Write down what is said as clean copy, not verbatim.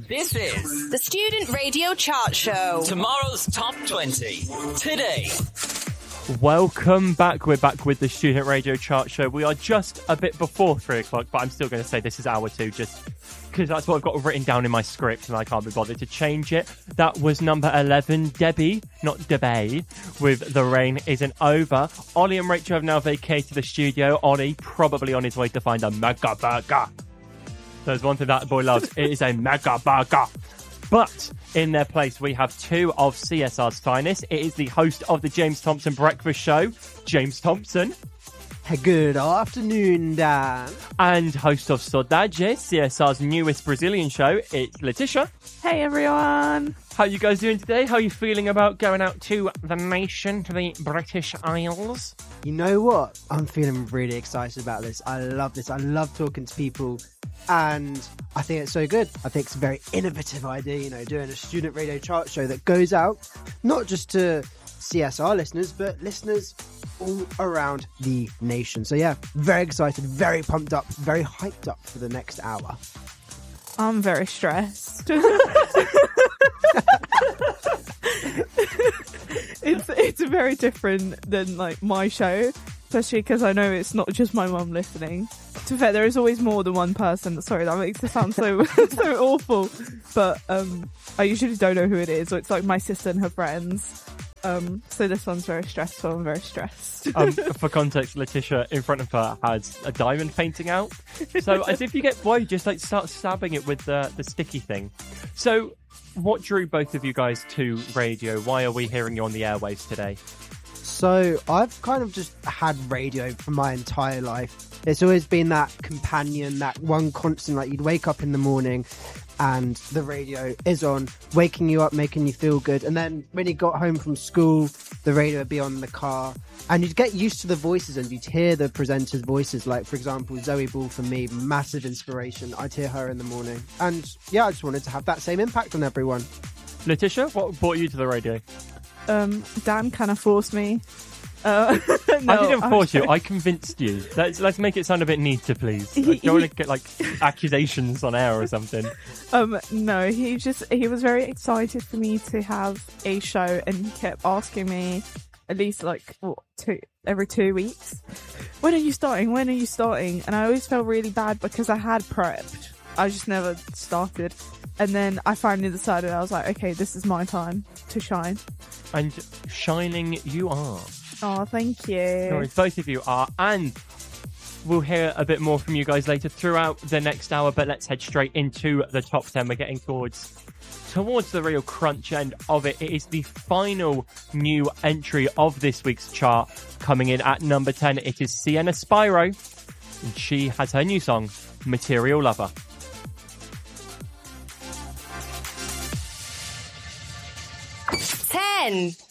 This is the Student Radio Chart Show. Tomorrow's Top 20. Today. Welcome back. We're back with the Student Radio Chart Show. We are just a bit before 3 o'clock, but I'm still going to say this is hour 2 just because that's what I've got written down in my script and I can't be bothered to change it. That was number 11, Debbie, not Debay, with The Rain Isn't Over. Ollie and Rachel have now vacated the studio. Ollie probably on his way to find a mega burger. There's one thing that boy loves. It is a mega burger. But in their place, we have two of CSR's finest. It is the host of the James Thompson Breakfast Show, James Thompson. Good afternoon, Dan. And host of Saudade, CSR's newest Brazilian show, it's Letitia. Hey, everyone. How are you guys doing today? How are you feeling about going out to the nation, to the British Isles? You know what? I'm feeling really excited about this. I love this. I love talking to people. And I think it's so good. I think it's a very innovative idea, doing a student radio chart show that goes out not just to CSR listeners, but listeners all around the nation. So yeah, very excited, very pumped up, very hyped up for the next hour. I'm very stressed. It's very different than my show, especially because I know it's not just my mum listening. To be fair, there is always more than one person. Sorry, that makes it sound so so awful. But I usually don't know who it is, or it's like my sister and her friends. So this one's very stressful. I'm very stressed. For context, Letitia in front of her has a diamond painting out. So as if you get bored, you just start stabbing it with the sticky thing. So what drew both of you guys to radio? Why are we hearing you on the airwaves today? So I've kind of just had radio for my entire life. It's always been that companion, that one constant, you'd wake up in the morning and the radio is on, waking you up, making you feel good. And then when you got home from school, the radio would be on in the car. And you'd get used to the voices and you'd hear the presenters' voices. Like, for example, Zoe Ball for me, massive inspiration. I'd hear her in the morning. And yeah, I just wanted to have that same impact on everyone. Letitia, what brought you to the radio? Dan kind of forced me. No, I didn't force you. I convinced you. Let's make it sound a bit neater, please. I don't want to get accusations on air or something. No, he was very excited for me to have a show, and he kept asking me at least every 2 weeks, when are you starting? And I always felt really bad because I had prepped. I just never started. And then I finally decided, I was like, okay, this is my time to shine. And shining you are. Oh, thank you. No worries, both of you are. And we'll hear a bit more from you guys later throughout the next hour, but let's head straight into the top 10. We're getting towards the real crunch end of it. It is the final new entry of this week's chart. Coming in at number 10, it is Sienna Spyro, and she has her new song, Material Lover. 10.